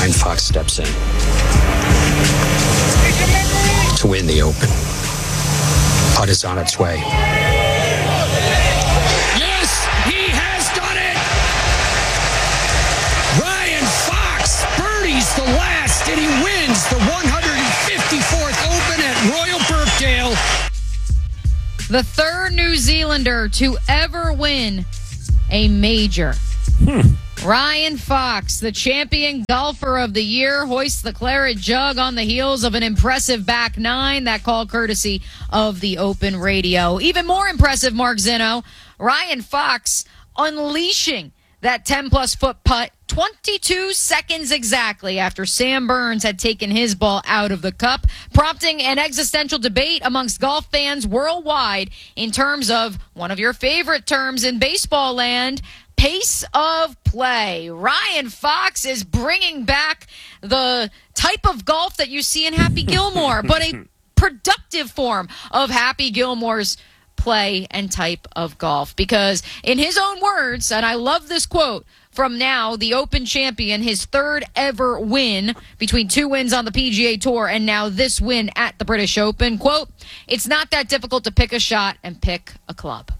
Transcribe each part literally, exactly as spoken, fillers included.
Ryan Fox steps in to win the Open. Putt is on its way. Yes, he has done it! Ryan Fox birdies the last, and he wins the one hundred fifty-fourth Open at Royal Birkdale. The third New Zealander to ever win a major. Hmm. Ryan Fox, the champion golfer of the year, hoists the claret jug on the heels of an impressive back nine. That call courtesy of the Open Radio. Even more impressive, Mark Zinno, Ryan Fox unleashing that ten-plus foot putt twenty-two seconds exactly after Sam Burns had taken his ball out of the cup, prompting an existential debate amongst golf fans worldwide in terms of one of your favorite terms in baseball land, pace of play. Ryan Fox is bringing back the type of golf that you see in Happy Gilmore, but a productive form of Happy Gilmore's play and type of golf. Because in his own words, and I love this quote from now the Open champion, his third ever win between two wins on the P G A Tour and now this win at the British Open, quote, "It's not that difficult to pick a shot and pick a club."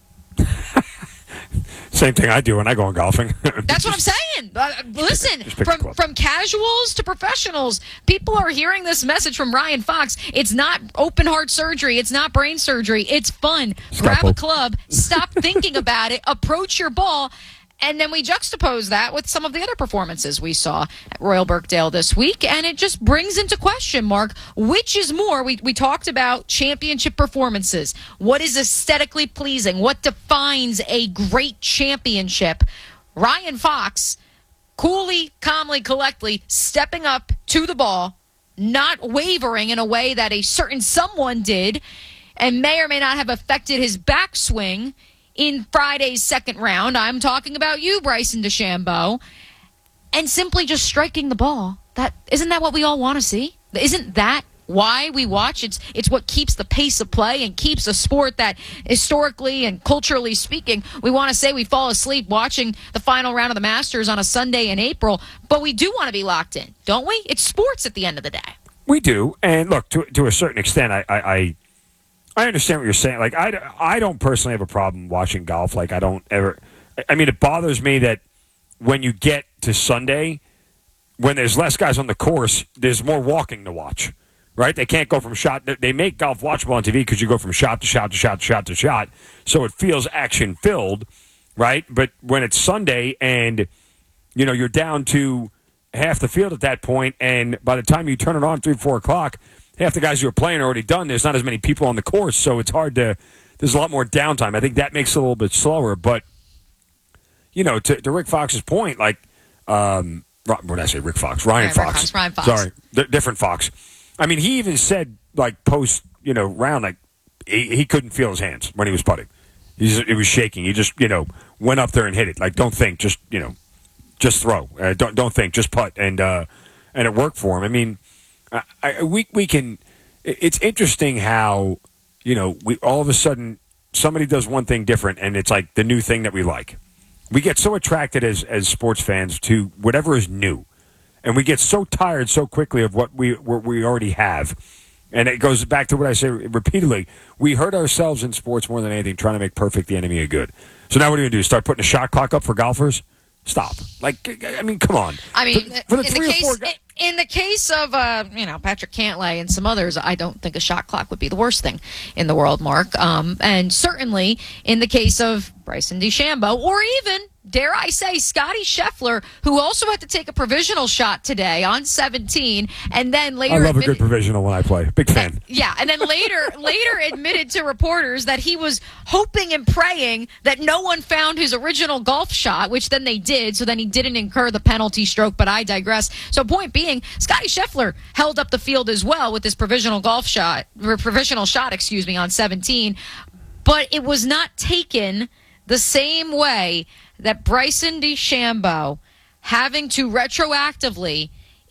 Same thing I do when I go on golfing. That's what I'm saying. Uh, listen, from from casuals to professionals, people are hearing this message from Ryan Fox. It's not open heart surgery. It's not brain surgery. It's fun. Grab a club. Stop thinking about it. Approach your ball. And then we juxtapose that with some of the other performances we saw at Royal Birkdale this week, and it just brings into question, Mark, which is more? We, we talked about championship performances. What is aesthetically pleasing? What defines a great championship? Ryan Fox, coolly, calmly, collectly, stepping up to the ball, not wavering in a way that a certain someone did, and may or may not have affected his backswing in Friday's second round. I'm talking about you, Bryson DeChambeau, and simply just striking the ball. That isn't that what we all want to see? Isn't that why we watch? It's it's what keeps the pace of play and keeps a sport that historically and culturally speaking, we want to say we fall asleep watching the final round of the Masters on a Sunday in April, but we do want to be locked in, don't we? It's sports at the end of the day. We do, and look, to to a certain extent, I, I, I I understand what you're saying. Like, I, I don't personally have a problem watching golf. Like, I don't ever... I mean, it bothers me that when you get to Sunday, when there's less guys on the course, there's more walking to watch, right? They can't go from shot... They make golf watchable on T V because you go from shot to shot to shot to shot to shot, so it feels action-filled, right? But when it's Sunday and, you know, you're down to half the field at that point, and by the time you turn it on three, four o'clock... half the guys who are playing are already done. There's not as many people on the course, so it's hard to – there's a lot more downtime. I think that makes it a little bit slower. But, you know, to, to Rick Fox's point, like um, – what did I say? Rick Fox. Ryan right, Fox. Fox. Ryan Fox. Sorry. D- different Fox. I mean, he even said, like, post, you know, round, like, he, he couldn't feel his hands when he was putting. He's, it was shaking. He just, you know, went up there and hit it. Like, don't think. Just, you know, just throw. Uh, don't don't think. Just putt. And, uh, and it worked for him. I mean – I, I, we we can. It's interesting how, you know, we all of a sudden somebody does one thing different, and it's like the new thing that we like. We get so attracted as as sports fans to whatever is new, and we get so tired so quickly of what we what we already have. And it goes back to what I say repeatedly: we hurt ourselves in sports more than anything, trying to make perfect the enemy of good. So now what are you gonna do? Start putting a shot clock up for golfers? Stop! Like, I mean, come on. I mean, for, for the in three the or four case. guys. In the case of, uh, you know, Patrick Cantlay and some others, I don't think a shot clock would be the worst thing in the world, Mark. Um, and certainly in the case of Bryson DeChambeau, or even, dare I say, Scotty Scheffler, who also had to take a provisional shot today on seventeen, and then later... I love admitted, a good provisional when I play. Big fan. Yeah, and then later later admitted to reporters that he was hoping and praying that no one found his original golf shot, which then they did, so then he didn't incur the penalty stroke, but I digress. So point being, Scotty Scheffler held up the field as well with his provisional golf shot, or provisional shot, excuse me, on seventeen, but it was not taken the same way that Bryson DeChambeau having to retroactively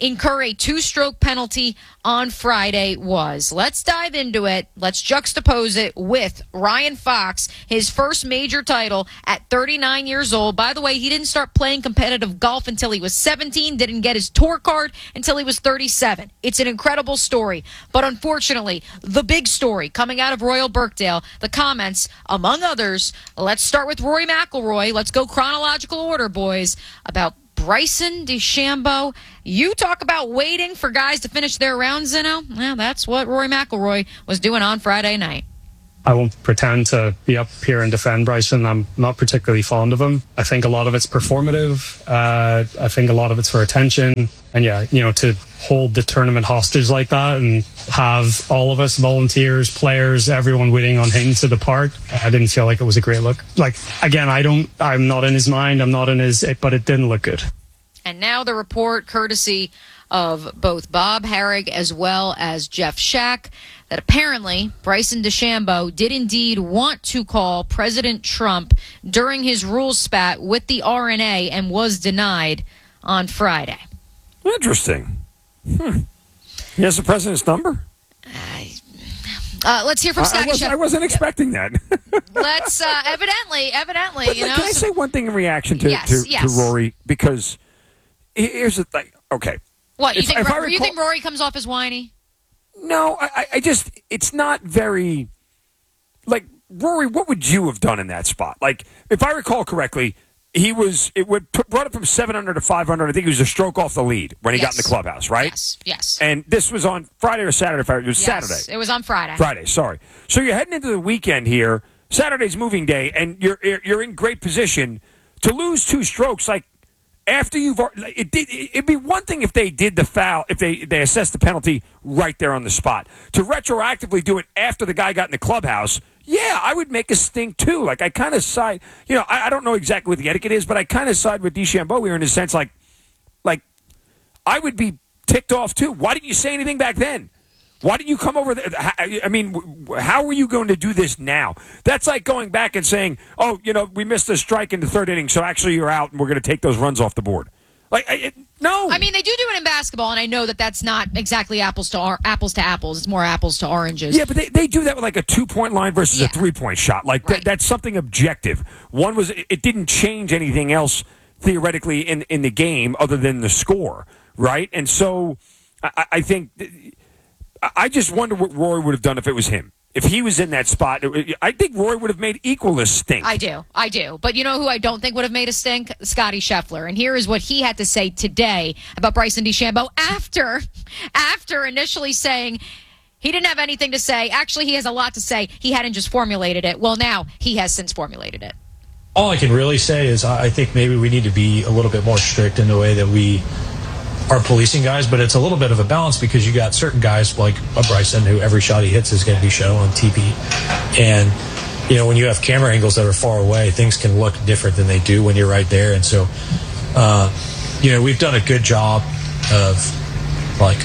incur a two-stroke penalty on Friday was. Let's dive into it. Let's juxtapose it with Ryan Fox, his first major title at thirty-nine years old. By the way, he didn't start playing competitive golf until he was seventeen, didn't get his tour card until he was thirty-seven. It's an incredible story. But unfortunately, the big story coming out of Royal Birkdale, the comments, among others, let's start with Rory McIlroy. Let's go chronological order, boys, about Bryson DeChambeau. You talk about waiting for guys to finish their rounds, Zeno. Well, that's what Rory McIlroy was doing on Friday night. I won't pretend to be up here and defend Bryson. I'm not particularly fond of him. I think a lot of it's performative. Uh, I think a lot of it's for attention. And yeah, you know, to hold the tournament hostage like that and have all of us, volunteers, players, everyone waiting on him to depart, I didn't feel like it was a great look. Like, again, I don't, I'm not in his mind. I'm not in his, but it didn't look good. And now the report, courtesy of both Bob Herrig as well as Jeff Shack, that apparently Bryson DeChambeau did indeed want to call President Trump during his rules spat with the R N A and was denied on Friday. Interesting. Hmm. He has the president's number? Uh, let's hear from Scotty I, I, wasn't, Scheffler. I wasn't expecting that. Let's, uh, evidently, evidently, but, you know. Can I say one thing in reaction to, yes, to, yes. to Rory? Because here's the thing. Okay. What, you, if, think, if recall, recall, you think Rory comes off as whiny? No, I, I just, it's not very, like, Rory, what would you have done in that spot? Like, if I recall correctly, he was, it would brought it from seven under to five under. I think he was a stroke off the lead when he yes. got in the clubhouse, right? Yes, yes. And this was on Friday or Saturday? It was yes, Saturday. It was on Friday. Friday, sorry. So you're heading into the weekend here. Saturday's moving day, and you're you're in great position to lose two strokes. Like after you've, it did. It'd be one thing if they did the foul, if they they assessed the penalty right there on the spot. To retroactively do it after the guy got in the clubhouse. Yeah, I would make a stink too. Like I kind of side, you know, I, I don't know exactly what the etiquette is, but I kind of side with DeChambeau here in the sense, like, like I would be ticked off too. Why didn't you say anything back then? Why didn't you come over there? I mean, how are you going to do this now? That's like going back and saying, oh, you know, we missed a strike in the third inning, so actually you're out and we're going to take those runs off the board. Like, it, no. I mean, they do do it in basketball, and I know that that's not exactly apples to or, apples to apples. It's more apples to oranges. Yeah, but they, they do that with like a two-point line versus yeah. a three-point shot. Like, right. th- that's something objective. One was, it didn't change anything else theoretically in, in the game other than the score, right? And so I, I think, I just wonder what Rory would have done if it was him. If he was in that spot, I think Rory would have made equal a stink. I do. I do. But you know who I don't think would have made a stink? Scotty Scheffler. And here is what he had to say today about Bryson DeChambeau after, after initially saying he didn't have anything to say. Actually, he has a lot to say. He hadn't just formulated it. Well, now he has since formulated it. All I can really say is I think maybe we need to be a little bit more strict in the way that we are policing guys, but it's a little bit of a balance because you got certain guys like a Bryson who every shot he hits is going to be shown on T V. And, you know, when you have camera angles that are far away, things can look different than they do when you're right there. And so, uh, you know, we've done a good job of, like,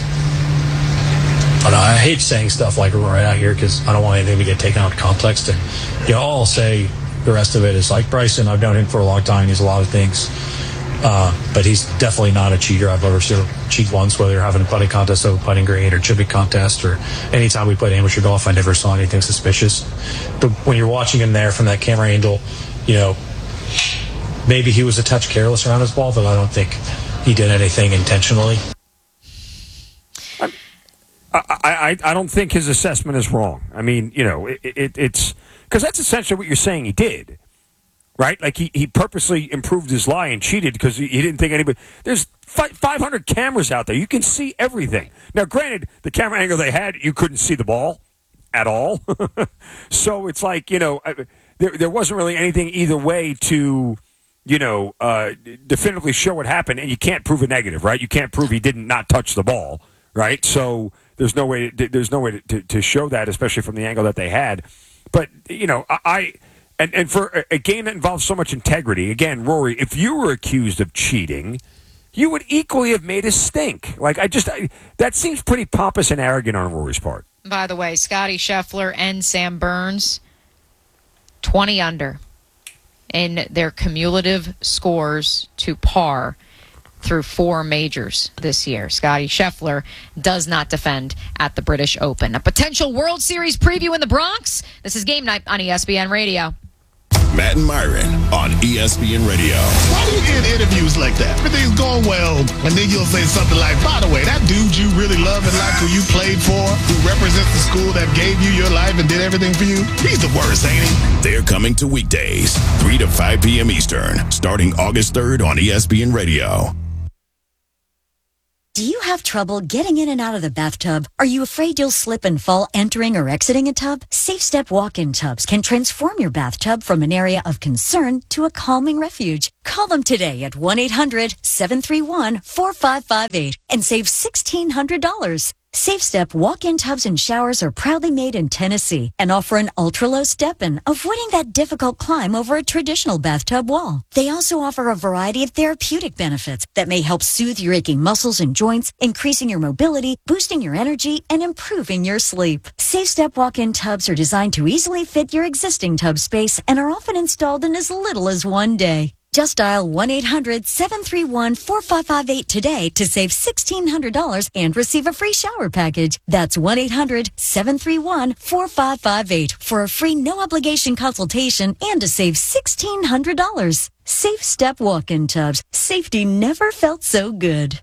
I don't know, I hate saying stuff like right out here because I don't want anything to get taken out of context. And, you know, all I'll say the rest of it is like Bryson, I've known him for a long time. He's a lot of things. Uh, but he's definitely not a cheater. I've ever seen him cheat once, whether you're having a putting contest, a putting green, or chipping contest, or anytime we played amateur golf, I never saw anything suspicious. But when you're watching him there from that camera angle, you know, maybe he was a touch careless around his ball, but I don't think he did anything intentionally. I, I, I don't think his assessment is wrong. I mean, you know, it, it, it's because that's essentially what you're saying he did. Right? Like, he, he purposely improved his lie and cheated because he, he didn't think anybody... There's five hundred cameras out there. You can see everything. Now, granted, the camera angle they had, you couldn't see the ball at all. So it's like, you know, there, there wasn't really anything either way to, you know, uh, definitively show what happened, and you can't prove a negative, right? You can't prove he didn't not touch the ball, right? So there's no way, there's no way to, to, to show that, especially from the angle that they had. But, you know, I... And and for a game that involves so much integrity, again, Rory, if you were accused of cheating, you would equally have made a stink. Like, I just, I, that seems pretty pompous and arrogant on Rory's part. By the way, Scotty Scheffler and Sam Burns, twenty under in their cumulative scores to par through four majors this year. Scottie Scheffler does not defend at the British Open. A potential World Series preview in the Bronx. This is Game Night on E S P N Radio. Matt and Myron on E S P N Radio. Why do you get interviews like that? Everything's going well, and then you'll say something like, by the way, that dude you really love and like who you played for, who represents the school that gave you your life and did everything for you, he's the worst, ain't he? They're coming to weekdays, three to five p.m. Eastern, starting August third on E S P N Radio. Do you have trouble getting in and out of the bathtub? Are you afraid you'll slip and fall entering or exiting a tub? Safe Step walk-in tubs can transform your bathtub from an area of concern to a calming refuge. Call them today at one eight hundred seven three one four five five eight and save sixteen hundred dollars. Safe Step walk-in tubs and showers are proudly made in Tennessee and offer an ultra-low step-in, avoiding that difficult climb over a traditional bathtub wall. They also offer a variety of therapeutic benefits that may help soothe your aching muscles and joints, increasing your mobility, boosting your energy, and improving your sleep. Safe Step walk-in tubs are designed to easily fit your existing tub space and are often installed in as little as one day. Just dial one eight hundred seven three one four five five eight today to save sixteen hundred dollars and receive a free shower package. That's one eight hundred seven three one four five five eight for a free no-obligation consultation and to save sixteen hundred dollars. Safe Step walk-in tubs. Safety never felt so good.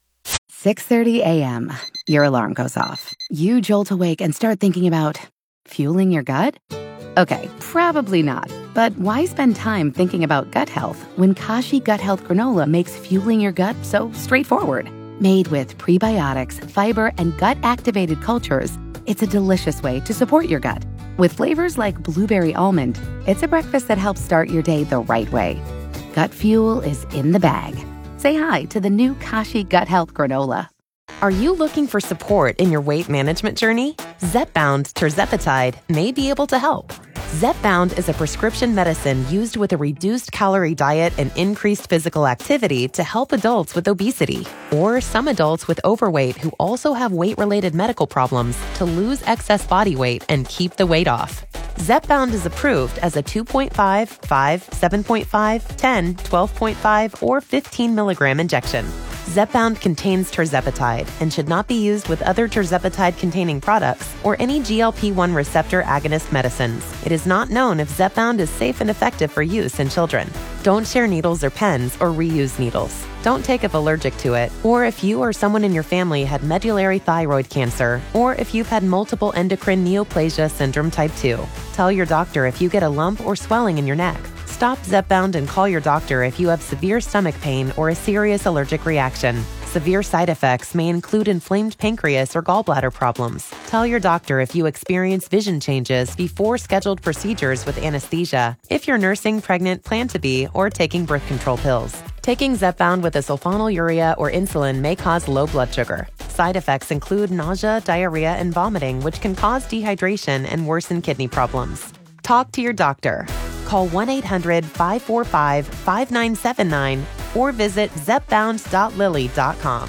six thirty a.m. Your alarm goes off. You jolt awake and start thinking about fueling your gut? Okay, probably not. But why spend time thinking about gut health when Kashi Gut Health Granola makes fueling your gut so straightforward? Made with prebiotics, fiber, and gut-activated cultures, it's a delicious way to support your gut. With flavors like blueberry almond, it's a breakfast that helps start your day the right way. Gut fuel is in the bag. Say hi to the new Kashi Gut Health Granola. Are you looking for support in your weight management journey? Zepbound Tirzepatide may be able to help. Zepbound is a prescription medicine used with a reduced calorie diet and increased physical activity to help adults with obesity or some adults with overweight who also have weight-related medical problems to lose excess body weight and keep the weight off. Zepbound is approved as a two point five, five, seven point five, ten, twelve point five, or fifteen milligram injection. Zepbound contains tirzepatide and should not be used with other tirzepatide-containing products or any G L P one receptor agonist medicines. It is not known if Zepbound is safe and effective for use in children. Don't share needles or pens or reuse needles. Don't take if allergic to it, or if you or someone in your family had medullary thyroid cancer, or if you've had multiple endocrine neoplasia syndrome type two. Tell your doctor if you get a lump or swelling in your neck. Stop Zepbound and call your doctor if you have severe stomach pain or a serious allergic reaction. Severe side effects may include inflamed pancreas or gallbladder problems. Tell your doctor if you experience vision changes before scheduled procedures with anesthesia, if you're nursing, pregnant, plan to be, or taking birth control pills. Taking Zepbound with a sulfonylurea or insulin may cause low blood sugar. Side effects include nausea, diarrhea, and vomiting, which can cause dehydration and worsen kidney problems. Talk to your doctor. Call one eight hundred five four five five nine seven nine or visit zepbound dot lilly dot com.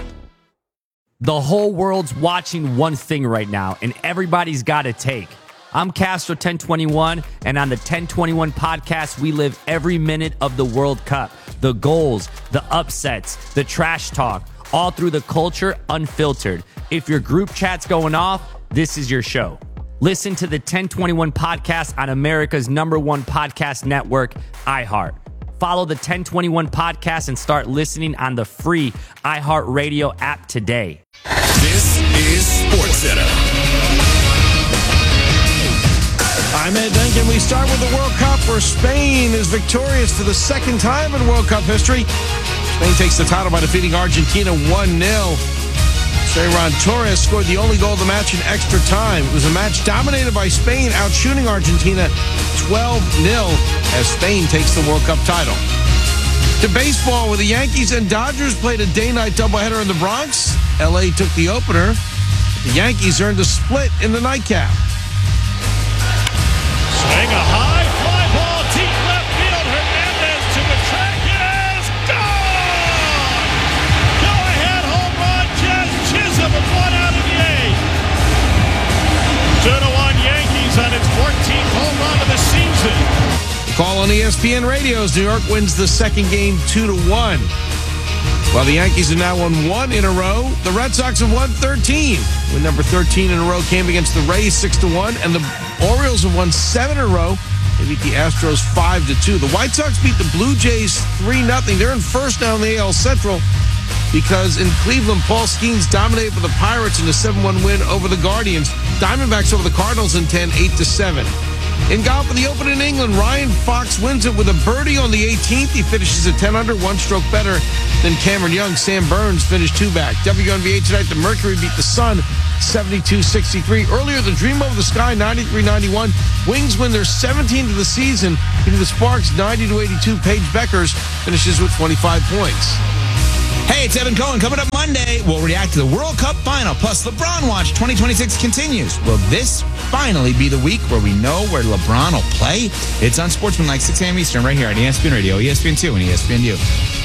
The whole world's watching one thing right now, and everybody's got a take. I'm Castro ten twenty-one, and on the ten twenty-one podcast, we live every minute of the World Cup. The goals, the upsets, the trash talk, all through the culture, unfiltered. If your group chat's going off, this is your show. Listen to the ten twenty-one podcast on America's number one podcast network, iHeart. Follow the ten twenty-one podcast and start listening on the free iHeartRadio app today. This is SportsCenter. I'm Ed Duncan. We start with the World Cup, where Spain is victorious for the second time in World Cup history. Spain takes the title by defeating Argentina one nil. Ferran Torres scored the only goal of the match in extra time. It was a match dominated by Spain, outshooting Argentina twelve nil as Spain takes the World Cup title. To baseball, where the Yankees and Dodgers played a day-night doubleheader in the Bronx. L A took the opener. The Yankees earned a split in the nightcap. Swing a high fly ball, deep left field. Hernandez to the track. It is gone! Go-ahead home run, Jazz Chisholm with one out of the eighth. two to one Yankees on its fourteenth home run of the season. Call on E S P N Radio's New York wins the second game two to one. While the Yankees have now won one in a row, the Red Sox have won thirteen. Win number thirteen in a row came against the Rays six to one, and the Orioles have won seven in a row. They beat the Astros five to two. The White Sox beat the Blue Jays three nothing. They're in first now in the A L Central because in Cleveland, Paul Skeens dominated for the Pirates in a seven one win over the Guardians. Diamondbacks over the Cardinals in ten, eight to seven. In golf, in the Open in England, Ryan Fox wins it with a birdie on the eighteenth. He finishes at ten under, one stroke better than Cameron Young. Sam Burns finished two back. W N B A tonight, the Mercury beat the Sun seventy-two sixty-three. Earlier, the Dream Over the Sky ninety-three ninety-one. Wings win their seventeenth of the season. Into the Sparks ninety to eighty-two. Paige Beckers finishes with twenty-five points. Hey, it's Evan Cohen. Coming up Monday, we'll react to the World Cup final. Plus, LeBron Watch twenty twenty-six continues. Will this finally be the week where we know where LeBron will play? It's on Sportsman like six a.m. Eastern right here at E S P N Radio, E S P N two, and E S P N U.